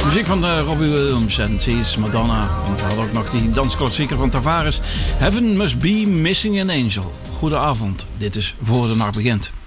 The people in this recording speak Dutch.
Muziek van Robbie Williams en ze is Madonna. En we hadden ook nog die dansklassieker van Tavares. Heaven Must Be Missing an Angel. Goedenavond, dit is Voor de Nacht Begint.